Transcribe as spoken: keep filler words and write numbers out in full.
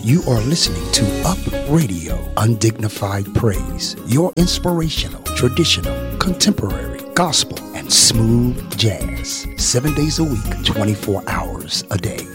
You are listening to Up Radio, Undignified Praise, your inspirational, traditional, contemporary, gospel, and smooth jazz. Seven days a week, twenty-four hours a day.